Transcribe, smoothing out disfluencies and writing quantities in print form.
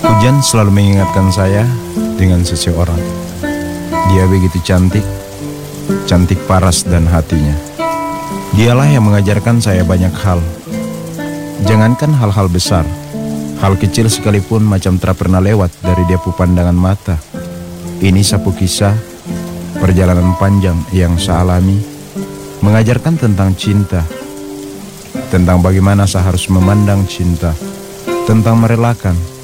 Hujan selalu mengingatkan saya dengan seseorang. Dia begitu cantik, cantik paras dan hatinya. Dialah yang mengajarkan saya banyak hal. Jangankan hal-hal besar, hal kecil sekalipun macam tak pernah lewat dari dia pu pandangan mata. Ini sapu kisah, perjalanan panjang yang saya alami, mengajarkan tentang cinta, tentang bagaimana saya harus memandang cinta, tentang merelakan,